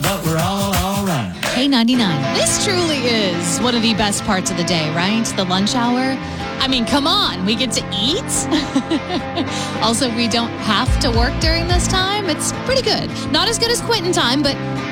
but we're all right. K99. This truly is one of the best parts of the day, right? The lunch hour. I mean, come on, we get to eat. Also, we don't have to work during this time. It's pretty good. Not as good as quitting time, but